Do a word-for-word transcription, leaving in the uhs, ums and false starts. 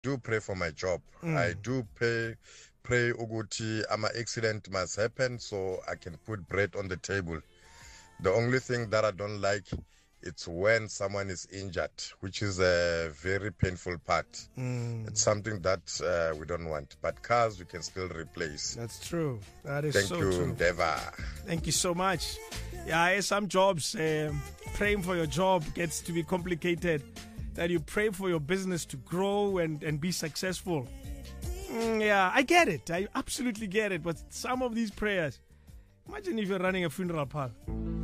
do pray for my job. Mm. I do pray, pray Uguti, ama accident must happen so I can put bread on the table. The only thing that I don't like, it's when someone is injured, which is a very painful part. Mm. It's something that uh, we don't want. But cars, we can still replace. That's true. That is Thank so you, true. Deva. Thank you so much. Yeah, some jobs, uh, praying for your job gets to be complicated. That you pray for your business to grow and, and be successful. Mm, yeah, I get it. I absolutely get it. But some of these prayers, imagine if you're running a funeral parlor.